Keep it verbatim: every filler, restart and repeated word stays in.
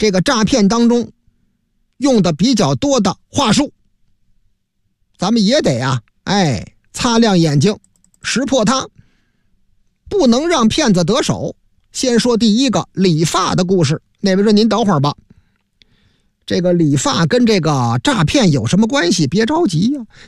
这个诈骗当中用的比较多的话术，咱们也得啊，哎，擦亮眼睛，识破它，不能让骗子得手。先说第一个理发的故事。那位说您等会儿吧，这个理发跟这个诈骗有什么关系？别着急呀、啊，